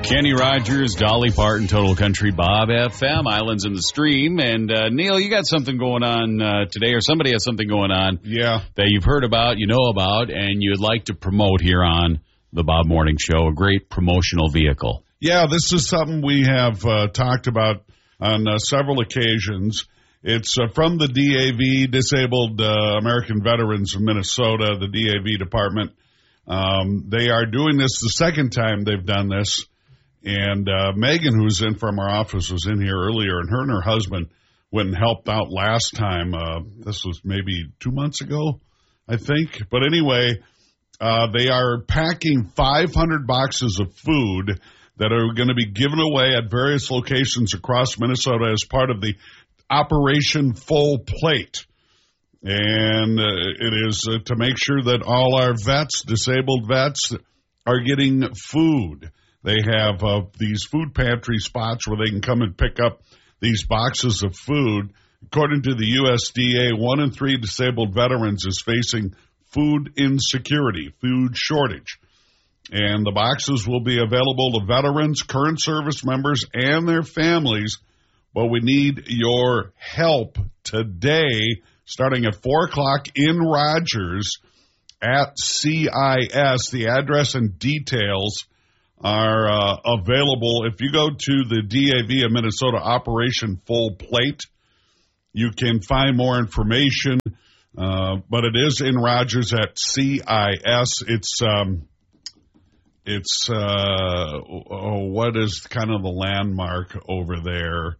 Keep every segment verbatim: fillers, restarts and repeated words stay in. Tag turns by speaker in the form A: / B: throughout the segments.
A: Kenny Rogers, Dolly Parton, Total Country, Bob F M, Islands in the Stream. And, uh, Neil, you got something going on uh, today, or somebody has something going on
B: yeah.
A: that you've heard about, you know about, and you'd like to promote here on the Bob Morning Show, a great promotional vehicle.
B: Yeah, this is something we have uh, talked about on uh, several occasions. It's uh, from the D A V, Disabled uh, American Veterans of Minnesota, the D A V department. Um, they are doing this the second time they've done this. And uh, Megan, who's in from our office, was in here earlier, and her and her husband went and helped out last time. Uh, this was maybe two months ago, I think. But anyway, uh, they are packing five hundred boxes of food that are going to be given away at various locations across Minnesota as part of the Operation Full Plate. And uh, it is uh, to make sure that all our vets, disabled vets, are getting food. They have uh, these food pantry spots where they can come and pick up these boxes of food. According to the U S D A, one in three disabled veterans is facing food insecurity, food shortage. And the boxes will be available to veterans, current service members, and their families. But we need your help today, starting at four o'clock in Rogers at C I S. The address and details are uh, available. If you go to the D A V of Minnesota Operation Full Plate, you can find more information. Uh, but it is in Rogers at C I S. It's um, it's uh, oh, what is kind of the landmark over there?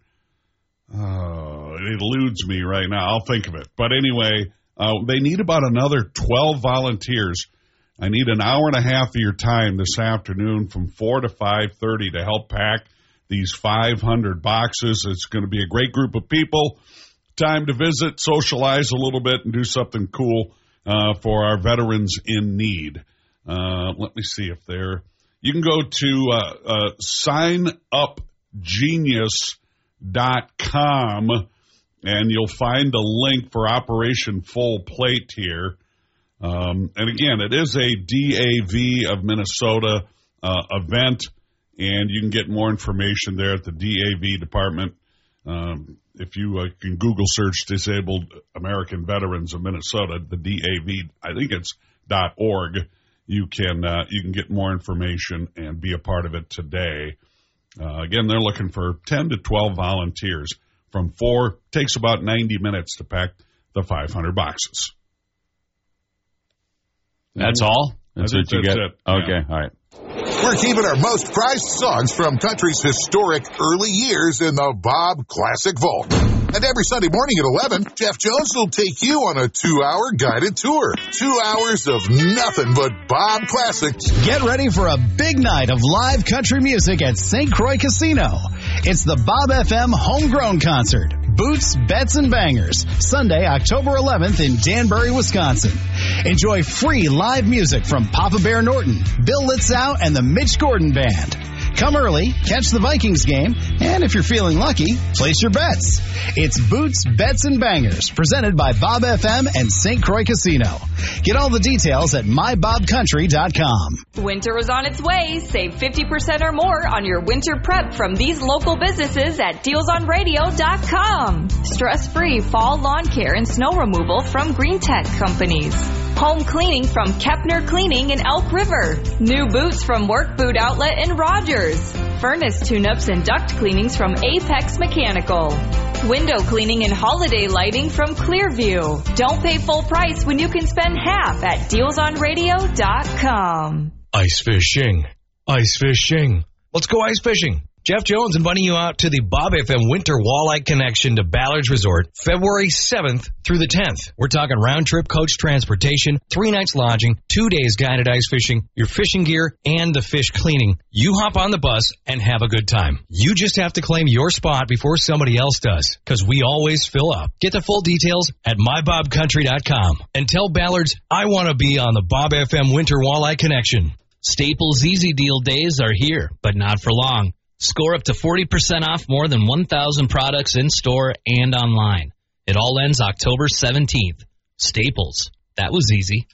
B: Uh, it eludes me right now. I'll think of it. But anyway, uh, they need about another twelve volunteers. I need an hour and a half of your time this afternoon from four to five thirty to help pack these five hundred boxes. It's going to be a great group of people. Time to visit, socialize a little bit, and do something cool uh, for our veterans in need. Uh, let me see if they're... You can go to uh, uh, sign up genius dot com, and you'll find a link for Operation Full Plate here. Um, and again, it is a D A V of Minnesota uh, event, and you can get more information there at the D A V department. Um, if you uh, can Google search Disabled American Veterans of Minnesota, the D A V, I think it's .org, you can uh, you can get more information and be a part of it today. Uh, again, they're looking for ten to twelve volunteers from four. Takes about ninety minutes to pack the five hundred boxes.
A: That's all? That's what you
B: that's
A: get?
B: It.
A: Okay,
B: Yeah.
A: all right.
C: We're keeping our most prized songs from country's historic early years in the Bob Classic Vault. And every Sunday morning at eleven, Jeff Jones will take you on a two-hour guided tour. Two hours of nothing but Bob Classics.
D: Get ready for a big night of live country music at Saint Croix Casino. It's the Bob F M Homegrown Concert. Boots, Bets, and Bangers. Sunday, October eleventh in Danbury, Wisconsin. Enjoy free live music from Papa Bear Norton, Bill Litzow, and the Mitch Gordon Band. Come early, catch the Vikings game, and if you're feeling lucky, place your bets. It's Boots, Bets, and Bangers, presented by Bob F M and Saint Croix Casino. Get all the details at my bob country dot com.
E: Winter is on its way. Save fifty percent or more on your winter prep from these local businesses at deals on radio dot com. Stress-free fall lawn care and snow removal from Green Tech Companies. Home cleaning from Kepner Cleaning in Elk River. New boots from Work Boot Outlet in Rogers. Furnace tune-ups and duct cleanings from Apex Mechanical. Window cleaning and holiday lighting from Clearview. Don't pay full price when you can spend half at deals on radio dot com.
F: Ice fishing. Ice fishing. Let's go ice fishing. Jeff Jones inviting you out to the Bob F M Winter Walleye Connection to Ballards Resort, February seventh through the tenth. We're talking round-trip coach transportation, three nights lodging, two days guided ice fishing, your fishing gear, and the fish cleaning. You hop on the bus and have a good time. You just have to claim your spot before somebody else does, because we always fill up. Get the full details at my bob country dot com and tell Ballards I want to be on the Bob F M Winter Walleye Connection.
G: Staples Easy Deal days are here, but not for long. Score up to forty percent off more than one thousand products in store and online. It all ends October seventeenth. Staples. That was easy.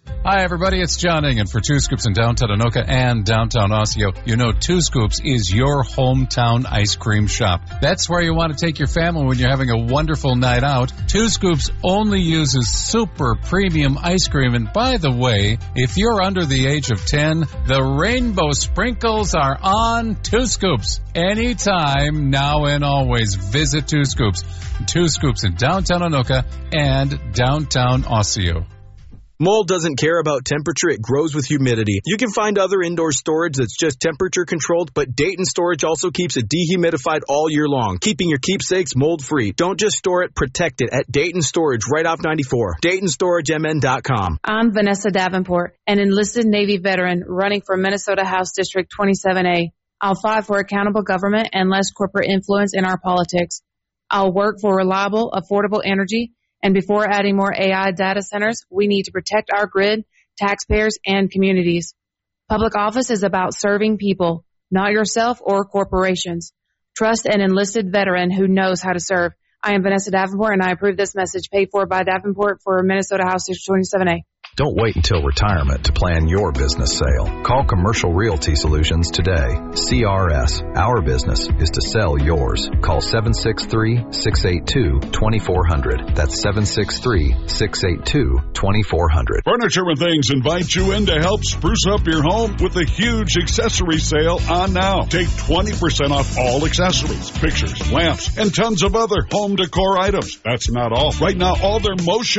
H: Hi, everybody. It's John Ingen for Two Scoops in downtown Anoka and downtown Osseo. You know, Two Scoops is your hometown ice cream shop. That's where you want to take your family when you're having a wonderful night out. Two Scoops only uses super premium ice cream. And by the way, if you're under the age of ten, the rainbow sprinkles are on Two Scoops. Anytime, now and always, visit Two Scoops. Two Scoops in downtown Anoka and downtown Osseo.
I: Mold doesn't care about temperature, it grows with humidity. You can find other indoor storage that's just temperature controlled, but Dayton Storage also keeps it dehumidified all year long, keeping your keepsakes mold free. Don't just store it, protect it at Dayton Storage right off ninety-four. Dayton Storage M N dot com.
J: I'm Vanessa Davenport, an enlisted Navy veteran running for Minnesota House District twenty-seven A. I'll fight for accountable government and less corporate influence in our politics. I'll work for reliable, affordable energy. And before adding more A I data centers, we need to protect our grid, taxpayers, and communities. Public office is about serving people, not yourself or corporations. Trust an enlisted veteran who knows how to serve. I am Vanessa Davenport, and I approve this message paid for by Davenport for Minnesota House District twenty-seven A.
K: Don't wait until retirement to plan your business sale. Call Commercial Realty Solutions today. C R S. Our business is to sell yours. Call seven six three, six eight two, two four zero zero. That's seven six three, six eight two, two four zero zero.
B: Furniture and Things invites you in to help spruce up your home with a huge accessory sale on now. Take twenty percent off all accessories, pictures, lamps, and tons of other home decor items. That's not all. Right now, all their motion